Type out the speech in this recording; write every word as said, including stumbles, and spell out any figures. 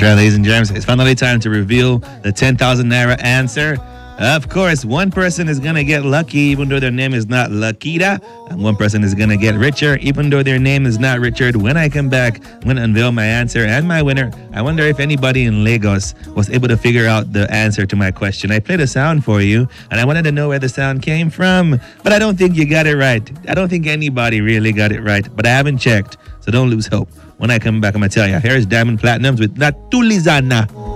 That's right, ladies and gents. It's finally time to reveal the ten thousand Naira answer. Of course, one person is going to get lucky even though their name is not Lakita. And one person is going to get richer even though their name is not Richard. When I come back, I'm going to unveil my answer and my winner. I wonder if anybody in Lagos was able to figure out the answer to my question. I played a sound for you, and I wanted to know where the sound came from. But I don't think you got it right. I don't think anybody really got it right. But I haven't checked, so don't lose hope. When I come back, I'm going to tell you. Here's Diamond Platinums with Natulizana.